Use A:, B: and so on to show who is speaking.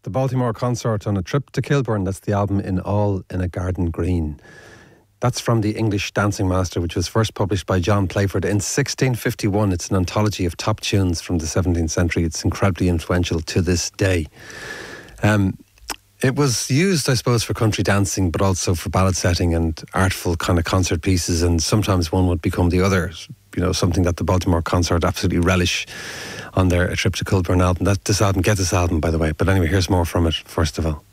A: the Baltimore Consort on a Trip to Kilburn. That's the album In All in a Garden Green. That's from The English Dancing Master, which was first published by John Playford in 1651. It's an anthology of top tunes from the 17th century. It's incredibly influential to this day. It was used, I suppose, for country dancing, but also for ballad setting and artful kind of concert pieces, and sometimes one would become the other. You know, something that the Baltimore Consort absolutely relish on their A Trip to Kilburn album. Get this album, by the way. But anyway, here's more from it, first of all.